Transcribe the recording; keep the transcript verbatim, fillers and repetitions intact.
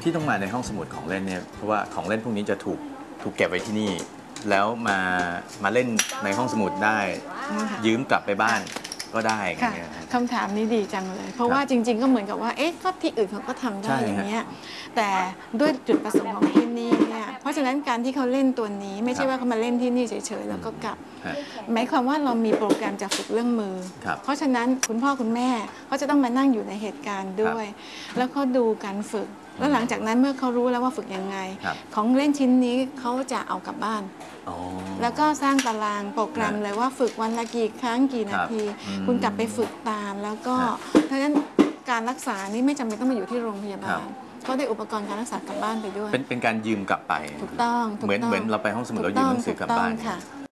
ที่ต้องมาในห้องสมุดของเล่นเนี่ยเพราะว่าของเล่นพวกนี้จะถูกถูกเก็บไว้ที่นี่แล้วมามาเล่นในห้องสมุดได้ยืมกลับไปบ้านก็ได้ค่ะคำถามนี้ดีจังเลยเพราะว่าจริงๆก็เหมือนกับว่าเอ๊ะก็ที่อื่นเขาก็ทำได้อย่างเงี้ยแต่ด้วยจุดประสงค์ของที่นี่เนี่ยเพราะฉะนั้นการที่เขาเล่นตัวนี้ไม่ใช่ว่าเขามาเล่นที่นี่เฉยๆแล้วก็กลับหมายความว่าเรามีโปรแกรมจะฝึกเรื่องมือเพราะฉะนั้นคุณพ่อคุณแม่เขาจะต้องมานั่งอยู่ในเหตุการณ์ด้วยแล้วเขาดูการฝึกแล้วหลังจากนั้นเมื่อเขารู้แล้วว่าฝึกยังไงของเล่นชิ้นนี้เขาจะเอากลับบ้านแล้วก็สร้างตารางโปรแกรมเลยว่าฝึกวันละกี่ครั้งกี่นาทีคุณกลับไปฝึกตามแล้วก็เพราะฉะนั้นการรักษานี่ไม่จำเป็นต้องมาอยู่ที่โรงพยาบาลก็ได้อุปกรณ์การรักษากลับบ้านไปด้วยเป็นเป็นการยืมกลับไปถูกต้องเหมือนเหมือนเราไปห้องสมุดเรายืมหนังสือกลับบ้านค่ะ